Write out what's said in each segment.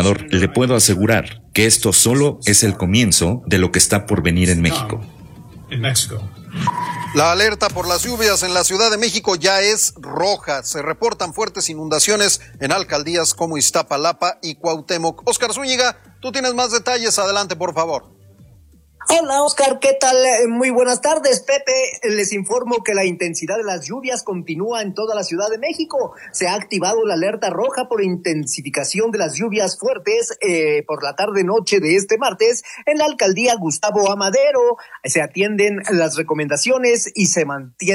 gobernador, le puedo asegurar que esto solo es el comienzo de lo que está por venir en México. La alerta por las lluvias en la Ciudad de México ya es roja. Se reportan fuertes inundaciones en alcaldías como Iztapalapa y Cuauhtémoc. Oscar Zúñiga, tú tienes más detalles. Adelante, por favor. Hola Oscar, ¿qué tal? Muy buenas tardes, Pepe. Les informo que la intensidad de las lluvias continúa en toda la Ciudad de México. Se ha activado la alerta roja por intensificación de las lluvias fuertes por la tarde-noche de este martes en la alcaldía Gustavo Amadero. Se atienden las recomendaciones y se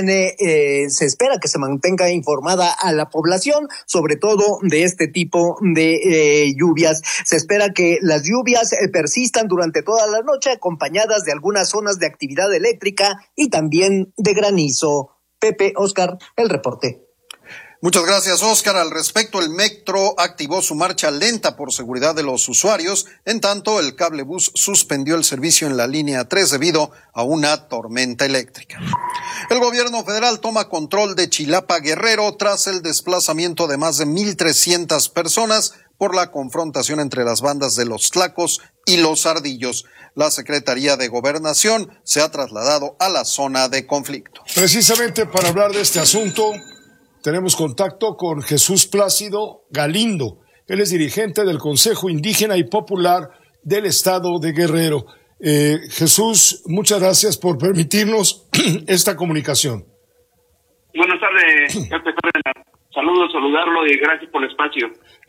espera que se mantenga informada a la población, sobre todo de este tipo de lluvias. Se espera que las lluvias persistan durante toda la noche, acompañadas de algunas zonas de actividad eléctrica y también de granizo. Pepe, Oscar, el reporte. Muchas gracias, Oscar. Al respecto, el metro activó su marcha lenta por seguridad de los usuarios. En tanto, el cablebús suspendió el servicio en la línea 3 debido a una tormenta eléctrica. El gobierno federal toma control de Chilapa, Guerrero, tras el desplazamiento de más de 1,300 personas por la confrontación entre las bandas de los Tlacos y los Ardillos. La Secretaría de Gobernación se ha trasladado a la zona de conflicto. Precisamente para hablar de este asunto, tenemos contacto con Jesús Plácido Galindo. Él es dirigente del Consejo Indígena y Popular del Estado de Guerrero. Jesús, muchas gracias por permitirnos esta comunicación. Buenas tardes, saludos, saludarlo y gracias por el espacio.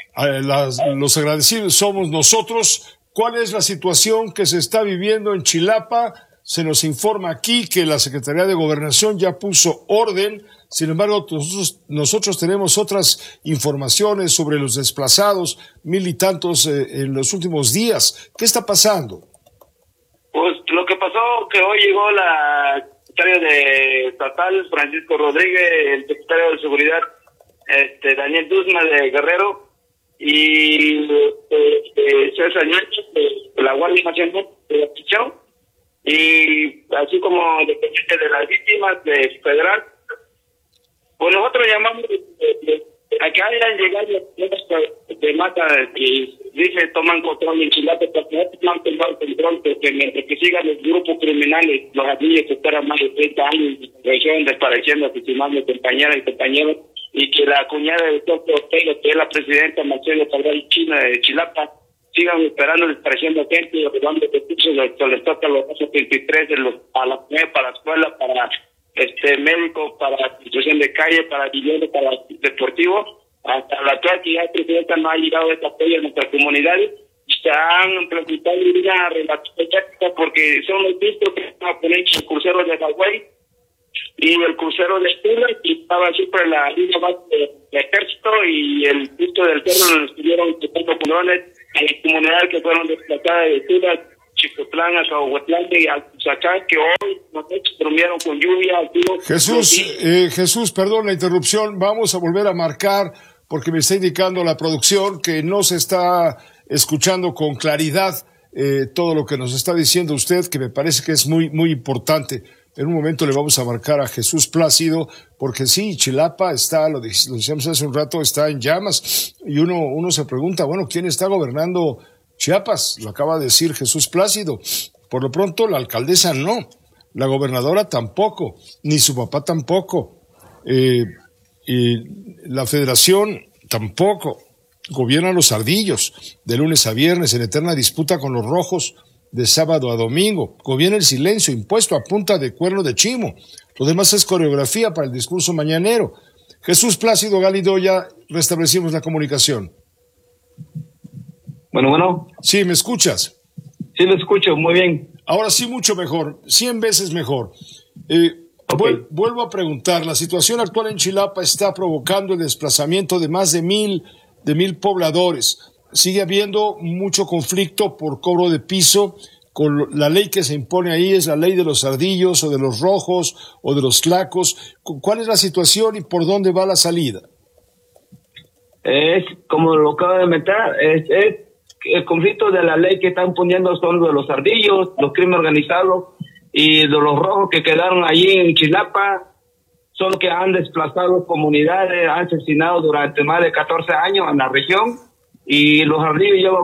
Los agradecidos somos nosotros. ¿Cuál es la situación que se está viviendo en Chilapa? Se nos informa aquí que la Secretaría de Gobernación ya puso orden. Sin embargo, nosotros tenemos otras informaciones sobre los desplazados, 1,000 y tantos en los últimos días. ¿Qué está pasando? Pues lo que pasó que hoy llegó la secretaria de Estatal, Francisco Rodríguez, el secretario de Seguridad, Daniel Duzma de Guerrero, y César Sánchez de la Guardia Nacional de Afición, y así como dependiente de las víctimas de federal. Pues nosotros llamamos a que hayan llegado de mata y dice toman control en Chilapa, porque no han tomado control, porque mientras que sigan los grupos criminales, los adultos que esperan más de 30 años, desapareciendo, asesinando compañeras y compañeros, y que la cuñada del doctor Ortega, que es la presidenta Marcelo Cabral China de Chilapa, sigan esperando, desapareciendo gente y robando recursos, les toca los 23 a la para la escuela, para médico, para institución de calle, para vivienda, para deportivo. Hasta la actual que ya el presidente no ha llegado este apoyo a nuestra comunidad, se han presentado una relación porque son los pistos que van a poner el crucero de Hawái y el crucero de Tula, y estaba siempre la línea base de ejército, y el pisto del cerro nos estuvieron quitando colones a la comunidad que fueron desplazadas de Tula, Chicotlán, a Zahuatlán y a Zacán, que hoy nos durmieron con lluvia. Jesús, perdón la interrupción, vamos a volver a marcar porque me está indicando la producción que no se está escuchando con claridad todo lo que nos está diciendo usted, que me parece que es muy, muy importante. En un momento le vamos a marcar a Jesús Plácido, porque sí, Chilapa está, lo decíamos hace un rato, está en llamas, y uno se pregunta, bueno, ¿quién está gobernando Chiapas? Lo acaba de decir Jesús Plácido. Por lo pronto, la alcaldesa no, la gobernadora tampoco, ni su papá tampoco, y la federación tampoco. Gobiernan los Ardillos, de lunes a viernes, en eterna disputa con los Rojos, de sábado a domingo. Gobierna el silencio impuesto a punta de cuerno de chimo. Lo demás es coreografía para el discurso mañanero. Jesús Plácido Galindo, ya restablecimos la comunicación. Bueno. Sí, ¿me escuchas? Sí, lo escucho, muy bien. Ahora sí, mucho mejor, 100 veces mejor. Okay. Vuelvo a preguntar, la situación actual en Chilapa está provocando el desplazamiento de más de 1,000 pobladores. Sigue habiendo mucho conflicto por cobro de piso, con la ley que se impone ahí es la ley de los Ardillos o de los Rojos o de los Tlacos. ¿Cuál es la situación y por dónde va la salida? Es, como lo acabo de mencionar, es el conflicto de la ley que están poniendo son de los Ardillos, los crímenes organizados y de los Rojos que quedaron allí en Chilapa. Son los que han desplazado comunidades, han asesinado durante más de 14 años en la región, y los Ardillos llevan